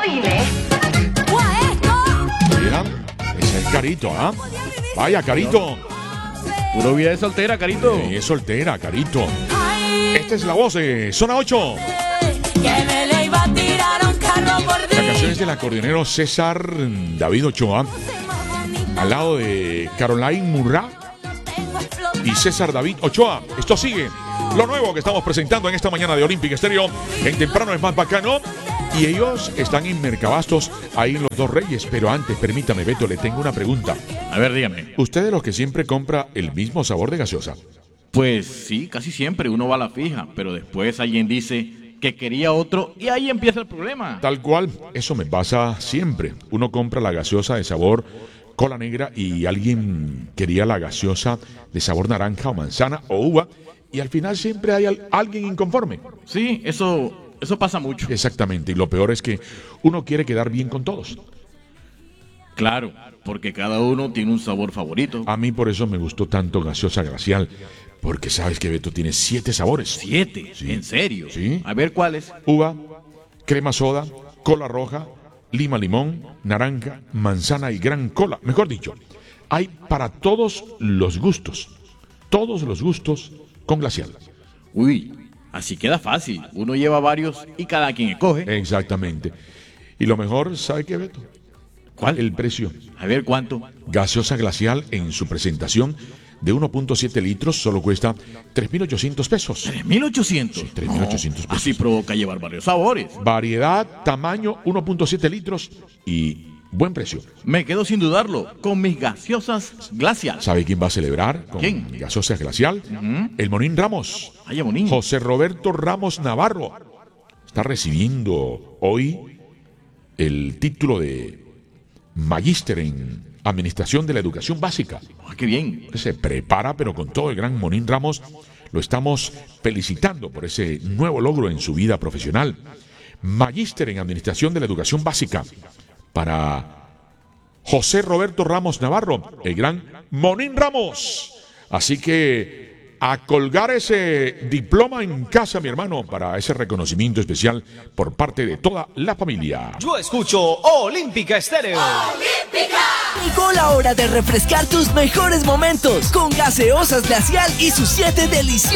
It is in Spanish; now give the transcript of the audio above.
Oíme. Mira, ese es Carito, ¿ah? Vaya, Carito. Puro vida de soltera, Carito. Es soltera, Carito. Esta es la voz de Zona 8. La canción es del acordeonero César David Ochoa, al lado de Caroline Murrá y César David Ochoa. Esto sigue. Lo nuevo que estamos presentando en esta mañana de Olímpica Estéreo. En Temprano es más bacano. Y ellos están en Mercabastos, ahí en Los Dos Reyes. Pero antes, permítame, Beto, le tengo una pregunta. A ver, dígame. ¿Usted de los que siempre compra el mismo sabor de gaseosa? Pues sí, casi siempre uno va a la fija, pero después alguien dice que quería otro y ahí empieza el problema. Tal cual, eso me pasa siempre. Uno compra la gaseosa de sabor cola negra y alguien quería la gaseosa de sabor naranja o manzana o uva y al final siempre hay alguien inconforme. Sí, eso pasa mucho. Exactamente, y lo peor es que uno quiere quedar bien con todos. Claro, porque cada uno tiene un sabor favorito. A mí por eso me gustó tanto gaseosa glacial, porque sabes que Beto tiene 7 sabores. ¿7? Sí. ¿En serio? Sí. A ver, ¿cuáles? Uva, crema soda, cola roja, lima limón, naranja, manzana y gran cola. Mejor dicho, hay para todos los gustos con glacial. Uy, así queda fácil. Uno lleva varios y cada quien escoge. Exactamente. Y lo mejor, ¿sabe qué, Beto? ¿Cuál? El precio. A ver, ¿cuánto? Gaseosa glacial en su presentación de 1.7 litros solo cuesta 3.800 pesos. 3.800. Sí, 3.800 pesos. Así provoca llevar varios sabores. Variedad, tamaño, 1.7 litros y buen precio. Me quedo sin dudarlo con mis gaseosas glacial. ¿Sabe quién va a celebrar con ¿Quién? gaseosa glacial? El Monín Ramos. Ay, Monín. José Roberto Ramos Navarro. Está recibiendo hoy el título de Magíster en Administración de la Educación Básica. Ay, qué bien. Se prepara, pero con todo el gran Monín Ramos. Lo estamos felicitando por ese nuevo logro en su vida profesional. Magíster en Administración de la Educación Básica para José Roberto Ramos Navarro, el gran Monín Ramos. Así que a colgar ese diploma en casa, mi hermano, para ese reconocimiento especial por parte de toda la familia. Yo escucho Olímpica Estéreo. ¡Olímpica! Llegó la hora de refrescar tus mejores momentos con gaseosas glacial y sus 7 deliciosos